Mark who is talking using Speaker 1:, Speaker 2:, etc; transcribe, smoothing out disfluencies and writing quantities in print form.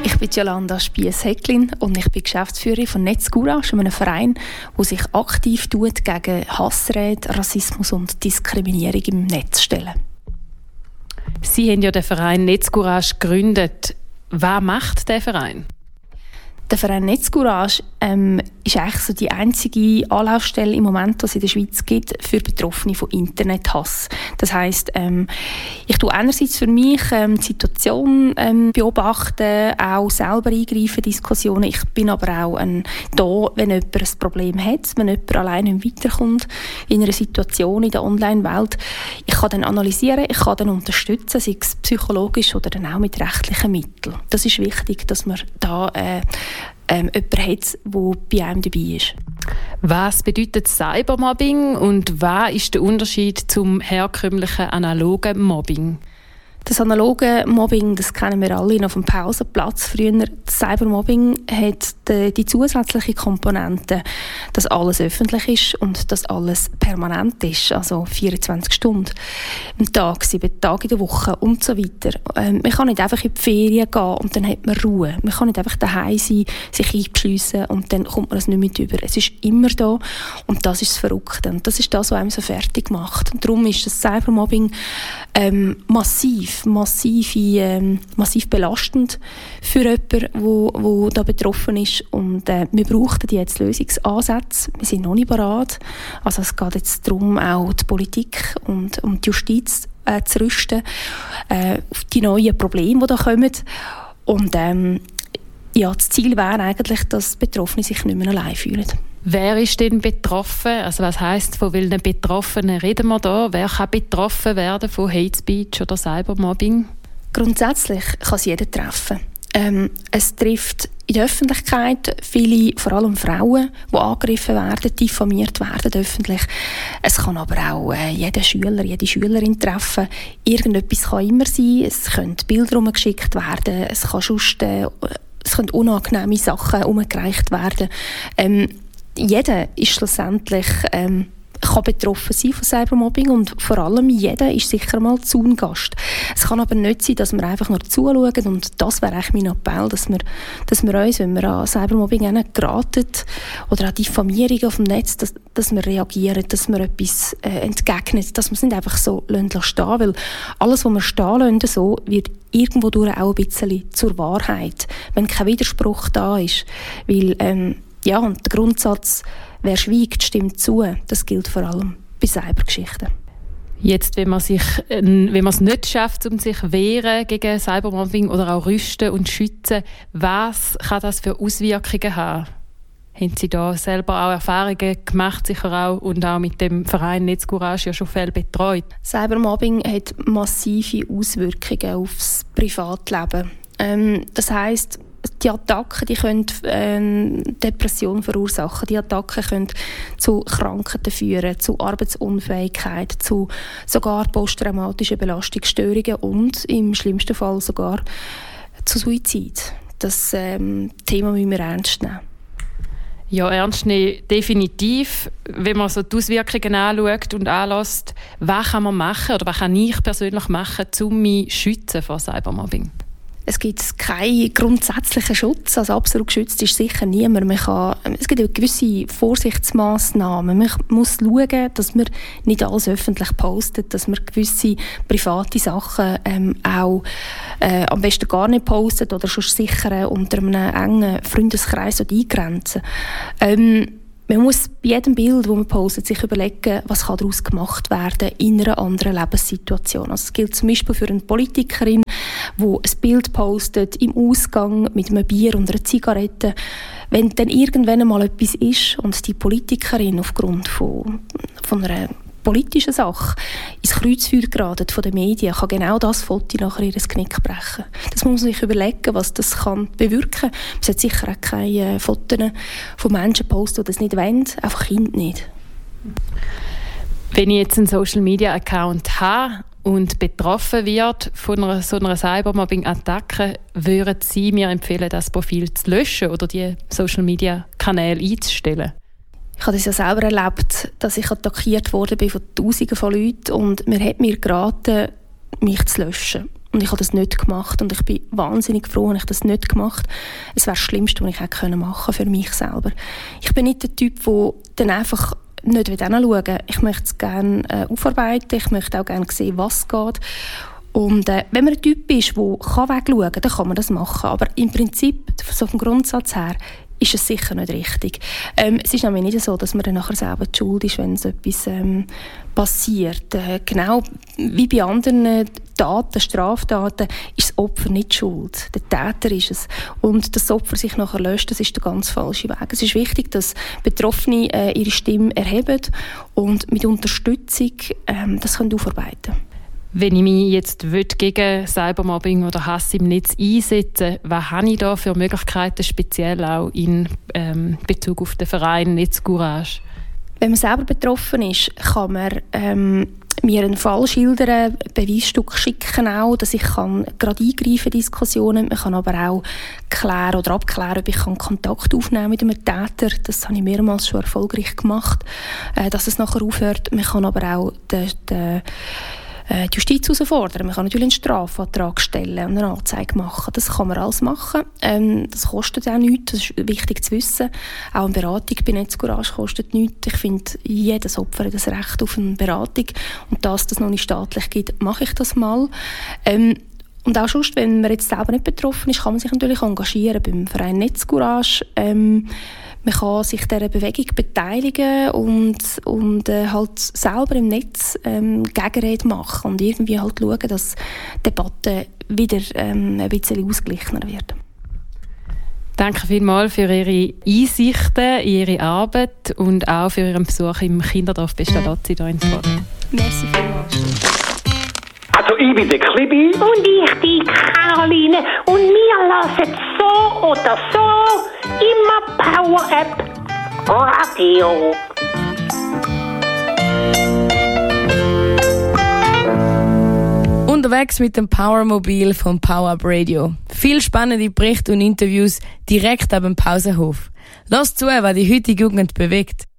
Speaker 1: Ich bin Jolanda Spiess-Häcklin und ich bin Geschäftsführerin von Netzcourage, einem Verein, der sich aktiv gegen Hassrede, Rassismus und Diskriminierung im Netz stellen.
Speaker 2: Sie haben ja den Verein Netzcourage gegründet. Was macht der Verein?
Speaker 1: Der Verein Netzcourage ist eigentlich so die einzige Anlaufstelle im Moment, die es in der Schweiz gibt, für Betroffene von Internethass. Das heisst, ich tue einerseits für mich die Situation beobachten, auch selber eingreifen, Diskussionen. Ich bin aber auch da, wenn jemand ein Problem hat, wenn jemand alleine nicht weiterkommt in einer Situation in der Online-Welt. Ich kann dann analysieren, ich kann dann unterstützen, sei es psychologisch oder dann auch mit rechtlichen Mitteln. Das ist wichtig, dass man da jemanden hat, der bei einem dabei ist.
Speaker 2: Was bedeutet Cybermobbing und was ist der Unterschied zum herkömmlichen analogen Mobbing?
Speaker 1: Das analoge Mobbing, das kennen wir alle noch vom Pausenplatz früher. Das Cybermobbing hat die zusätzliche Komponente, dass alles öffentlich ist und dass alles permanent ist, also 24 Stunden am Tag, 7 Tage in der Woche und so weiter. Man kann nicht einfach in die Ferien gehen und dann hat man Ruhe. Man kann nicht einfach daheim sein, sich einschliessen und dann kommt man es nicht mehr über. Es ist immer da und das ist das Verrückte. Und das ist das, was einem so fertig macht. Und darum ist das Cybermobbing massiv belastend für jemanden, der da betroffen ist. Und wir brauchen jetzt Lösungsansätze. Wir sind noch nicht bereit. Also es geht jetzt darum, auch die Politik und die Justiz zu rüsten auf die neuen Probleme, die da kommen. Und das Ziel wäre eigentlich, dass Betroffene sich nicht mehr allein fühlen.
Speaker 2: Wer ist denn betroffen? Also was heisst, von welchen Betroffenen reden wir da? Wer kann betroffen werden von Hate Speech oder Cybermobbing?
Speaker 1: Grundsätzlich kann es jeden treffen. Es trifft in der Öffentlichkeit viele, vor allem Frauen, die angegriffen werden, diffamiert werden öffentlich. Es kann aber auch jeder Schüler, jede Schülerin treffen. Irgendetwas kann immer sein. Es können Bilder herumgeschickt werden. Es können unangenehme Sachen herumgereicht werden. Jeder ist schlussendlich kann betroffen sein von Cybermobbing und vor allem jeder ist sicher mal Zaungast. Es kann aber nicht sein, dass wir einfach nur zuschauen und das wäre eigentlich mein Appell, dass wir uns, wenn wir an Cybermobbing geraten oder an Diffamierung auf dem Netz, dass wir reagieren, dass wir etwas entgegnen, dass wir es nicht einfach so stehen lassen, weil alles, was wir stehen lassen, so, wird irgendwo durch auch ein bisschen zur Wahrheit, wenn kein Widerspruch da ist. Weil, und der Grundsatz, wer schweigt, stimmt zu. Das gilt vor allem bei Cybergeschichten.
Speaker 2: Jetzt, wenn man es nicht schafft, um sich wehren gegen Cybermobbing oder auch rüsten und schützen, was kann das für Auswirkungen haben? Haben Sie da selber auch Erfahrungen gemacht, sicher auch, und auch mit dem Verein Netzcourage ja schon Fälle betreut?
Speaker 1: Cybermobbing hat massive Auswirkungen aufs Privatleben. Das heisst, die Attacken, die können Depression verursachen. Die Attacken können zu Krankheiten führen, zu Arbeitsunfähigkeit, zu sogar posttraumatischen Belastungsstörungen und im schlimmsten Fall sogar zu Suizid. Das Thema müssen wir ernst nehmen.
Speaker 2: Ja, ernst nehmen, definitiv. Wenn man so die Auswirkungen anschaut und anlässt, was kann man machen oder was kann ich persönlich machen, um mich zu schützen vor Cybermobbing?
Speaker 1: Es gibt keinen grundsätzlichen Schutz, also absolut geschützt ist sicher niemand. Es gibt gewisse Vorsichtsmaßnahmen. Man muss schauen, dass man nicht alles öffentlich postet, dass man gewisse private Sachen auch am besten gar nicht postet oder schon sicher unter einem engen Freundeskreis eingrenzen. Man muss bei jedem Bild, das man postet, sich überlegen, was daraus gemacht werden in einer anderen Lebenssituation. Also es gilt zum Beispiel für eine Politikerin, die ein Bild postet im Ausgang mit einem Bier und einer Zigarette. Wenn dann irgendwann einmal etwas ist und die Politikerin aufgrund von einer politischen Sache ins Kreuzfeuer geraten von den Medien, kann genau das Foto nachher ihr Knick brechen. Das muss man sich überlegen, was das kann bewirken kann. Man sollte sicher auch keine Fotos von Menschen posten, die das nicht wollen, einfach Kinder nicht.
Speaker 2: Wenn ich jetzt einen Social-Media-Account habe und betroffen wird von so einer Cybermobbing-Attacke, würden Sie mir empfehlen, das Profil zu löschen oder die Social-Media-Kanäle einzustellen?
Speaker 1: Ich habe das ja selber erlebt, dass ich attackiert wurde von Tausenden von Leuten und mir hat mir geraten, mich zu löschen. Und ich habe das nicht gemacht und ich bin wahnsinnig froh, dass ich das nicht gemacht habe. Es wäre das Schlimmste, was ich hätte machen für mich selber. Ich bin nicht der Typ, der dann einfach nicht hinschauen will. Ich möchte es gerne aufarbeiten, ich möchte auch gerne sehen, was geht. Und wenn man ein Typ ist, der wegschauen kann, dann kann man das machen. Aber im Prinzip, so vom Grundsatz her, ist es sicher nicht richtig. Es ist nämlich nicht so, dass man dann nachher selber die Schuld ist, wenn so etwas passiert. Genau wie bei anderen Taten, Straftaten, ist das Opfer nicht schuld. Der Täter ist es. Und dass das Opfer sich nachher löscht, das ist der ganz falsche Weg. Es ist wichtig, dass Betroffene ihre Stimme erheben und mit Unterstützung das können aufarbeiten können.
Speaker 2: Wenn ich mich jetzt gegen Cybermobbing oder Hass im Netz einsetzen will, was habe ich da für Möglichkeiten, speziell auch in Bezug auf den Verein Netzcourage?
Speaker 1: Wenn man selber betroffen ist, kann man mir einen Fall schildern, Beweisstück schicken auch, dass ich gerade eingreifen in Diskussionen. Man kann aber auch klären oder abklären, ob ich Kontakt aufnehmen mit einem Täter. Das habe ich mehrmals schon erfolgreich gemacht, dass es nachher aufhört. Man kann aber auch die Justiz herausfordern. Man kann natürlich einen Strafantrag stellen und eine Anzeige machen. Das kann man alles machen. Das kostet auch nichts. Das ist wichtig zu wissen. Auch eine Beratung bei Netzcourage kostet nichts. Ich finde, jedes Opfer hat das Recht auf eine Beratung. Und dass das noch nicht staatlich gibt, mache ich das mal. Und auch sonst, wenn man jetzt selber nicht betroffen ist, kann man sich natürlich engagieren beim Verein Netzcourage. Man kann sich dieser Bewegung beteiligen und halt selber im Netz Gegenrede machen und irgendwie halt schauen, dass die Debatte wieder ein bisschen ausgeglichener wird.
Speaker 2: Danke vielmals für Ihre Einsichten, Ihre Arbeit und auch für Ihren Besuch im Kinderdorf Pestalozzi hier in Zwolle.
Speaker 1: Merci vielmals.
Speaker 3: Also ich bin der Klibi.
Speaker 4: Und ich die Caroline. Und wir lassen so oder so immer Power App Radio.
Speaker 5: Unterwegs mit dem Powermobil vom Power Up Radio. Viel spannende Berichte und Interviews direkt ab dem Pausenhof. Lasst zu, was die heutige Jugend bewegt.